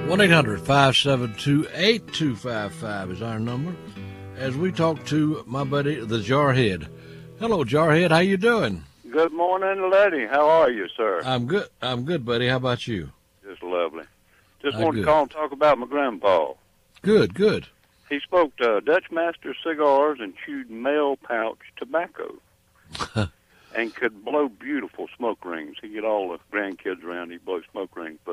1-800-572-8255 is our number as we talk to my buddy, the Jarhead. Hello, Jarhead. How you doing? Good morning, Letty. How are you, sir? I'm good, buddy. How about you? Just lovely. Just wanted to call and talk about my grandpa. Good. He smoked Dutch Master cigars and chewed mail pouch tobacco and could blow beautiful smoke rings. He'd get all the grandkids around, he'd blow smoke rings. But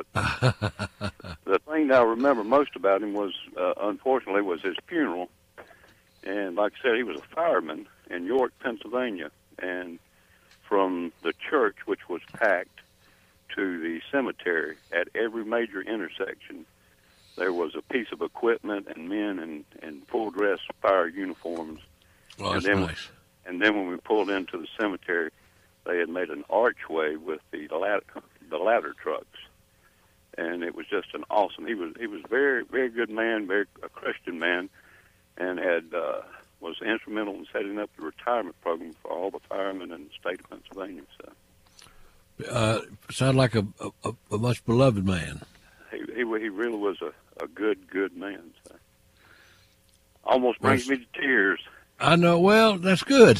the thing that I remember most about him was, unfortunately, was his funeral. And like I said, he was a fireman in York, Pennsylvania. And from the church, which was packed, to the cemetery, at every major intersection, there was a piece of equipment and men in full-dress fire uniforms. Oh, that's nice. And then when we pulled into the cemetery, they had made an archway with the ladder trucks. And it was just an awesome. He was very, very good man, a Christian man, and was instrumental in setting up the retirement program for all the firemen in the state of Pennsylvania. So, sound like a much beloved man. He really was a good man. So. Almost brings me to tears. I know. Well, that's good.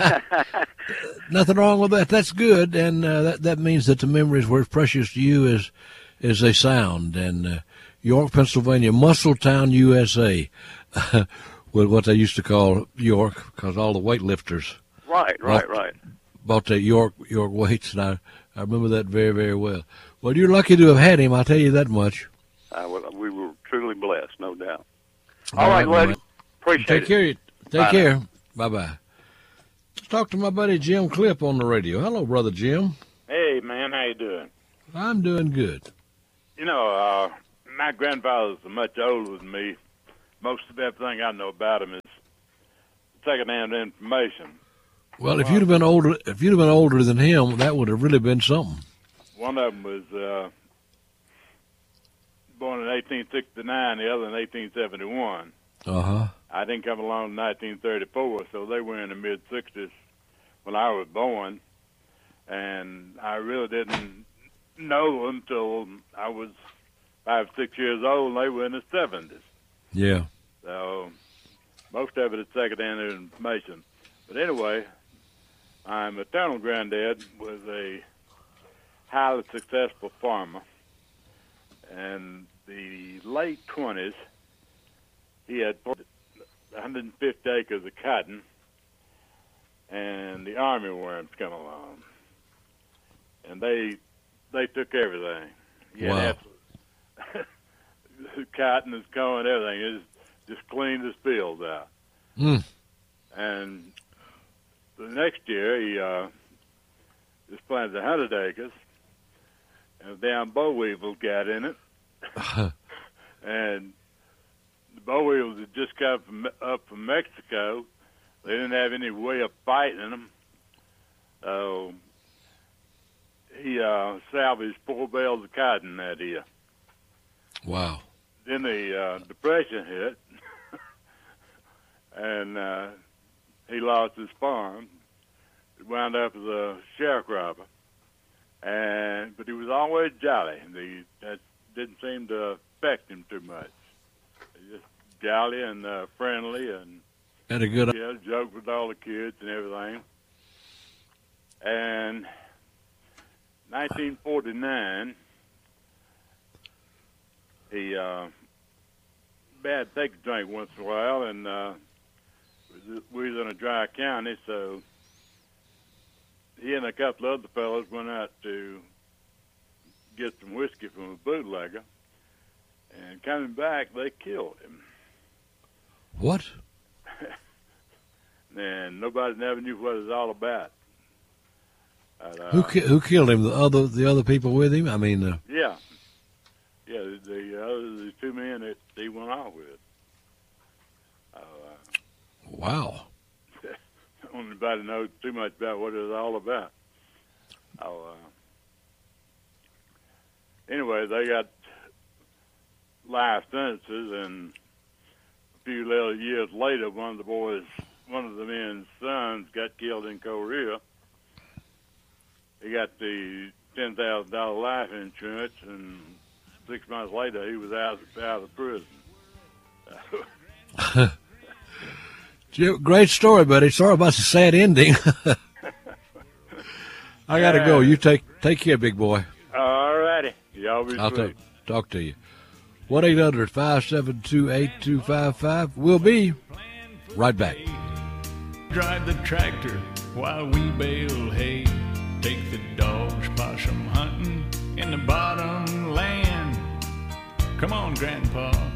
Nothing wrong with that. That's good, and that means that the memories were as precious to you as they sound. And York, Pennsylvania, Muscletown, USA, with what they used to call York, because all the weightlifters. Right. Bought that York weights, and I remember that very, very well. Well, you're lucky to have had him. I'll tell you that much. We were truly blessed, no doubt. All right, lady. Appreciate it. Take care. Bye-bye. Let's talk to my buddy Jim Clip on the radio. Hello, Brother Jim. Hey, man. How you doing? I'm doing good. You know, my grandfather's much older than me. Most of everything I know about him is secondhand information. Well, if you'd have been older than him, that would have really been something. One of them was born in 1869, the other in 1871. Uh-huh. I didn't come along in 1934, so they were in the mid-60s when I was born, and I really didn't know them until I was 5 or 6 years old, and they were in the 70s. Yeah. So most of it is secondhand information. But anyway, my maternal granddad was a highly successful farmer. And the late 20s, he had 150 acres of cotton, and the army worms come along. And they took everything. Wow. Cotton, his corn, everything. It just cleaned his fields out. Mm. And the next year, he just planted 100 acres, and a damn boll weevil got in it. And the boll weevils had just come up from Mexico. They didn't have any way of fighting them. So he salvaged 4 bales of cotton that year. Wow. Then the Depression hit, and he lost his farm. He wound up as a sharecropper, but he was always jolly. That didn't seem to affect him too much. He just jolly and friendly, and had a good joke with all the kids and everything. And 1949. He had to take a drink once in a while, and we was in a dry county, so he and a couple other fellows went out to get some whiskey from a bootlegger, and coming back, they killed him. What? And nobody never knew what it was all about. Who killed him? The other people with him? I mean, yeah. Yeah, the 2 men that he went off with. Wow. Don't anybody know too much about what it was all about. Anyway, they got life sentences, and a few little years later, one of the men's sons got killed in Korea. He got the $10,000 life insurance, and 6 months later, he was out of prison. Jim, great story, buddy. Sorry about the sad ending. I got to go. You take care, big boy. All righty. Y'all be I'll sweet. talk to you. 1-800-572-8255. We'll be right back. Drive the tractor while we bale hay. Take the dogs possum hunting in the bottom land. Come on, Grandpa.